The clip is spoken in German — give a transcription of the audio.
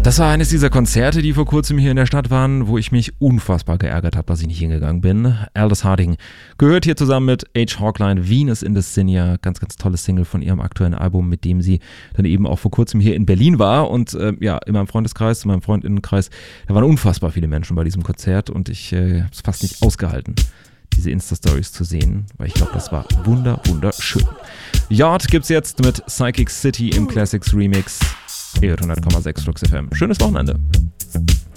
Das war eines dieser Konzerte, die vor kurzem hier in der Stadt waren, wo ich mich unfassbar geärgert habe, dass ich nicht hingegangen bin. Aldous Harding gehört hier zusammen mit H. Hawkline, Venus in the Sinja, ganz, ganz tolles Single von ihrem aktuellen Album, mit dem sie dann eben auch vor kurzem hier in Berlin war. Und in meinem Freundeskreis, in meinem Freundinnenkreis, da waren unfassbar viele Menschen bei diesem Konzert und ich habe es fast nicht ausgehalten, diese Insta-Stories zu sehen, weil ich glaube, das war wunderschön. Yard gibt's jetzt mit Psychic City im Classics Remix. 100,6 Flux FM. Schönes Wochenende.